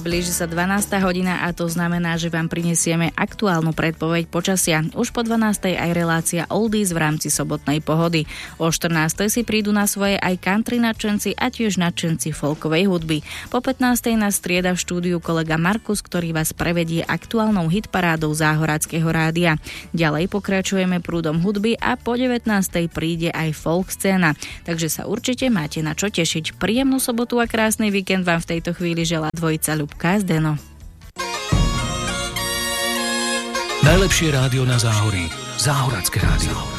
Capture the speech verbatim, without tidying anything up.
blíži sa dvanásta hodina a to znamená, že vám prinesieme aktuálnu predpoveď počasia. Už po dvanástej aj relácia Oldies v rámci sobotnej pohody. O štrnástej si prídu na svoje aj country nadšenci a tiež nadšenci folkovej hudby. Po pätnástej nás strieda v štúdiu kolega Markus, ktorý vás prevedie aktuálnou hitparádou Záhoráckeho rádia. Ďalej pokračujeme prúdom hudby a po devätnástej príde aj folk scéna. Takže sa určite máte na čo tešiť. Príjemnú sobotu a krásny víkend vám v tejto chvíli želá dvojica Ľubka a Zdeno. Najlepšie rádio na Záhorí. Záhoracké rádio.